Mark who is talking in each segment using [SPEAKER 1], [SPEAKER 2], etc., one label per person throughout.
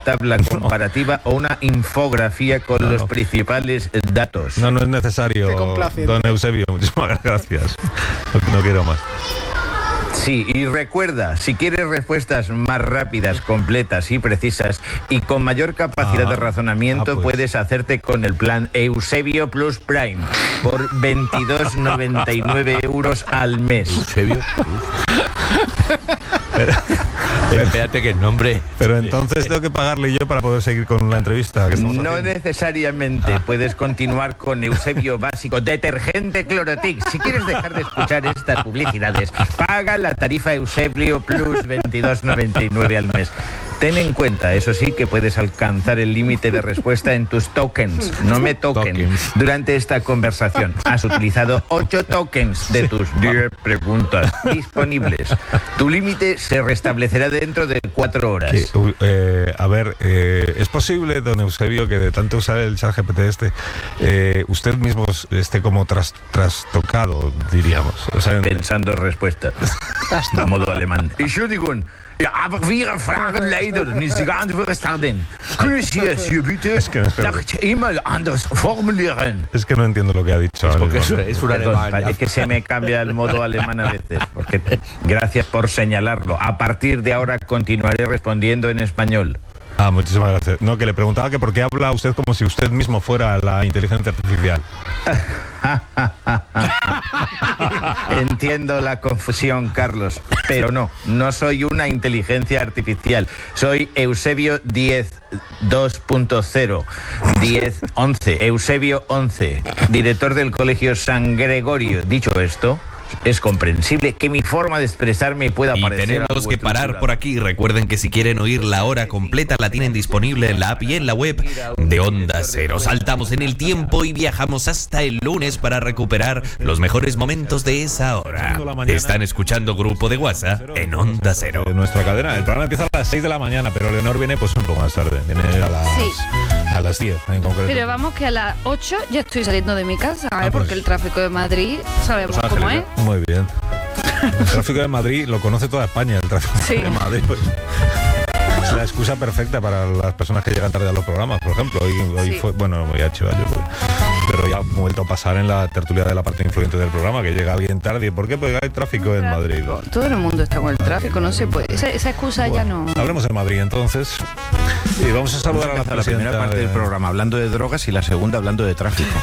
[SPEAKER 1] tabla comparativa o una infografía con los principales datos.
[SPEAKER 2] No es necesario, don Eusebio. Muchísimas gracias. No quiero más.
[SPEAKER 1] Sí, y recuerda, si quieres respuestas más rápidas, completas y precisas y con mayor capacidad de razonamiento,
[SPEAKER 2] pues
[SPEAKER 1] puedes hacerte con el plan Eusebio Plus Prime por 22,99 euros al mes.
[SPEAKER 3] ¿Eusebio? Espérate que el nombre...
[SPEAKER 2] Pero entonces tengo que pagarle yo para poder seguir con la entrevista.
[SPEAKER 1] No necesariamente. Puedes continuar con Eusebio Básico, detergente Clorotix. Si quieres dejar de escuchar estas publicidades, paga la tarifa Eusebio Plus 22,99 al mes. Ten en cuenta, eso sí, que puedes alcanzar el límite de respuesta en tus tokens. No me toquen. Durante esta conversación has utilizado 8 tokens de tus 10 preguntas disponibles. Tu límite se restablecerá dentro de 4 horas.
[SPEAKER 2] ¿Es posible, don Eusebio, que de tanto usar el ChatGPT usted mismo esté como trastocado, diríamos? O sea,
[SPEAKER 1] pensando respuestas. A modo alemán. Entschuldigung. Ja, aber wir fragen leider nicht ganz verstanden. Können Sie es hier bitte nach E-Mail anders formulieren?
[SPEAKER 2] Es que no entiendo lo que ha dicho.
[SPEAKER 3] Porque es un alemán.
[SPEAKER 1] Es que se me cambia el modo alemán a veces. Porque, gracias por señalarlo. A partir de ahora continuaré respondiendo en español.
[SPEAKER 2] Muchísimas gracias. No, que le preguntaba que por qué habla usted como si usted mismo fuera la inteligencia artificial.
[SPEAKER 1] Entiendo la confusión, Carlos, pero no soy una inteligencia artificial. Soy Eusebio 10 2.0 11, Eusebio 11, director del Colegio San Gregorio. Dicho esto, es comprensible que mi forma de expresarme pueda parecer...
[SPEAKER 4] Y tenemos que parar por aquí. Recuerden que si quieren oír la hora completa la tienen disponible en la app y en la web de Onda Cero. Saltamos en el tiempo y viajamos hasta el lunes para recuperar los mejores momentos de esa hora. Están escuchando Grupo de WhatsApp en Onda Cero.
[SPEAKER 2] En nuestra cadena. El programa empieza a las 6 de la mañana, pero Leonor viene pues un poco más tarde. Viene a las 10 en concreto.
[SPEAKER 5] Pero vamos que a las 8 ya estoy saliendo de mi casa, porque el tráfico de Madrid sabemos cómo es.
[SPEAKER 2] Muy bien. El tráfico de Madrid lo conoce toda España, el tráfico de Madrid. Pues, es la excusa perfecta para las personas que llegan tarde a los programas, por ejemplo. Hoy fue, bueno, me voy a chivar yo, pero ya ha vuelto a pasar en la tertulia de la parte influyente del programa, que llega alguien tarde. ¿Y por qué? Porque hay tráfico en Madrid.
[SPEAKER 5] Todo el mundo está con el tráfico, no se puede. Esa excusa ya no...
[SPEAKER 2] Hablemos de Madrid, entonces. Y vamos a saludar a la presidenta.
[SPEAKER 3] La primera parte del programa hablando de drogas y la segunda hablando de tráfico.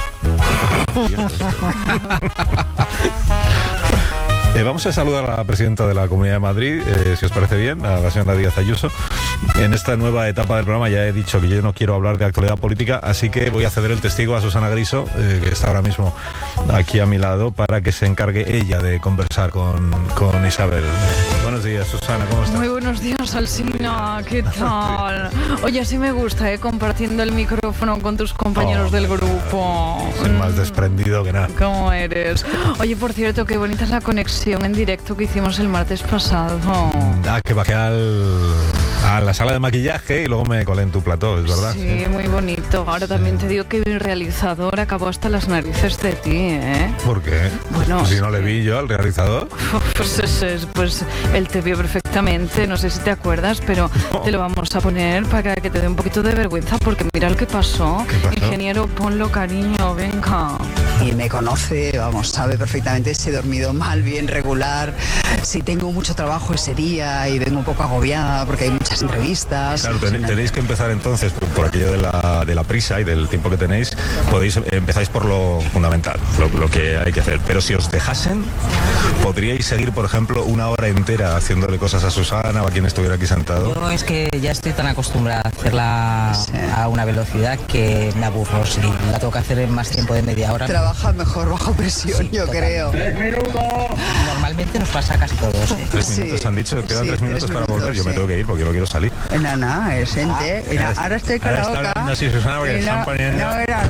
[SPEAKER 2] Vamos a saludar a la presidenta de la Comunidad de Madrid, si os parece bien, a la señora Díaz Ayuso. En esta nueva etapa del programa ya he dicho que yo no quiero hablar de actualidad política, así que voy a ceder el testigo a Susana Griso, que está ahora mismo aquí a mi lado, para que se encargue ella de conversar con Isabel. Buenos días, Susana, ¿cómo estás?
[SPEAKER 5] Muy buenos días, Alsina, ¿qué tal? Oye, sí me gusta, compartiendo el micrófono con tus compañeros del grupo.
[SPEAKER 2] Soy más desprendido que nada.
[SPEAKER 5] ¿Cómo eres? Oye, por cierto, qué bonita es la conexión en directo que hicimos el martes pasado.
[SPEAKER 2] Que bajé a la sala de maquillaje y luego me colé en tu plató, ¿es verdad?
[SPEAKER 5] Sí, muy bonito. Ahora también te digo que mi realizador acabó hasta las narices de ti, ¿eh?
[SPEAKER 2] ¿Por qué?
[SPEAKER 5] Bueno,
[SPEAKER 2] si no le vi yo al realizador.
[SPEAKER 5] Pues él te vio perfectamente, no sé si te acuerdas, pero te lo vamos a poner para que te dé un poquito de vergüenza, porque mira lo que pasó.
[SPEAKER 2] ¿Qué pasó?
[SPEAKER 5] Ingeniero, ponlo, cariño, venga.
[SPEAKER 6] Y me conoce, vamos, sabe perfectamente si he dormido mal, bien, regular, si tengo mucho trabajo ese día y vengo un poco agobiada porque hay muchas entrevistas.
[SPEAKER 2] Claro, tenéis que empezar entonces por aquello de la prisa y del tiempo que tenéis. Empezáis por lo fundamental, lo que hay que hacer. Pero si os dejasen, podríais seguir, por ejemplo, una hora entera haciéndole cosas a Susana o a quien estuviera aquí sentado.
[SPEAKER 7] Yo es que ya estoy tan acostumbrada a hacerla a una velocidad que me aburro. Si la tengo que hacer en más tiempo de media hora.
[SPEAKER 6] Trabaja mejor bajo presión, yo creo.
[SPEAKER 7] 3 minutos. Normalmente nos pasa a casi todos.
[SPEAKER 2] 3 minutos han dicho, quedan 3 minutos para volver. Yo me tengo que ir porque yo no quiero salir.
[SPEAKER 6] Nada, es gente. Ahora estoy con la boca.
[SPEAKER 2] Está hablando así, Susana, porque están poniendo...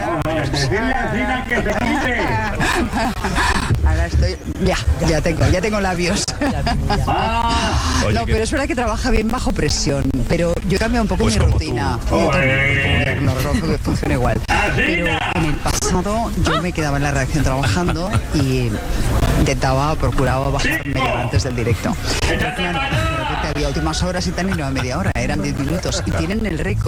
[SPEAKER 6] Ahora estoy... Ya tengo labios. No, pero es verdad que trabaja bien bajo presión. Pero yo he cambiado un poco mi rutina. No creo que funcione igual. Pero en el pasado yo me quedaba en la redacción trabajando y procuraba bajar media hora antes del directo. Pero claro, de repente Y a últimas horas y también no a media hora, eran 10 minutos. Y tienen el récord